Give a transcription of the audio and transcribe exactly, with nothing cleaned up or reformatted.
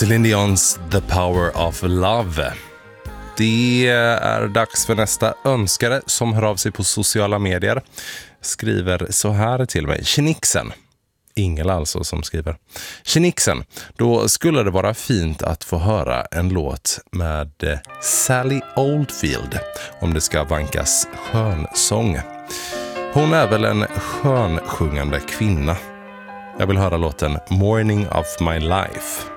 Celine Dions The Power of Love. Det är dags för nästa önskare som hör av sig på sociala medier. Skriver så här till mig. Tjenixen. Ingel alltså som skriver. Tjenixen. Då skulle det vara fint att få höra en låt med Sally Oldfield. Om det ska vankas skönsång. Hon är väl en skönsjungande kvinna. Jag vill höra låten Morning of My Life.